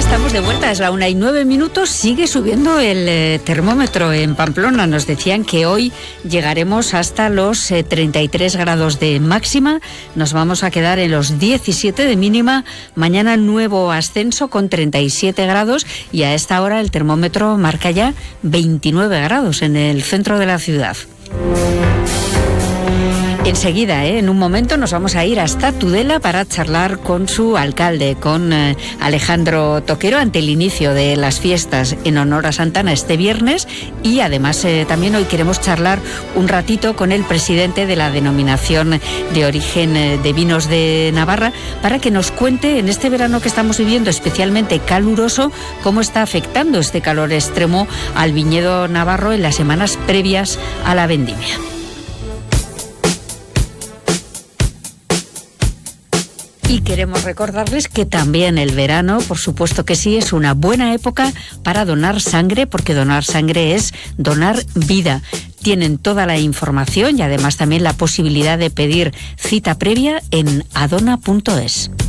estamos de vuelta, es la 1:09, sigue subiendo el termómetro en Pamplona. Nos decían que hoy llegaremos hasta los 33 grados de máxima, nos vamos a quedar en los 17 de mínima, mañana nuevo ascenso con 37 grados y a esta hora el termómetro marca ya 29 grados en el centro de la ciudad. Enseguida, en un momento, nos vamos a ir hasta Tudela para charlar con su alcalde, con Alejandro Toquero, ante el inicio de las fiestas en honor a Santa Ana este viernes. Y además también hoy queremos charlar un ratito con el presidente de la Denominación de Origen de Vinos de Navarra para que nos cuente en este verano que estamos viviendo especialmente caluroso cómo está afectando este calor extremo al viñedo navarro en las semanas previas a la vendimia. Y queremos recordarles que también el verano, por supuesto que sí, es una buena época para donar sangre, porque donar sangre es donar vida. Tienen toda la información y además también la posibilidad de pedir cita previa en adona.es.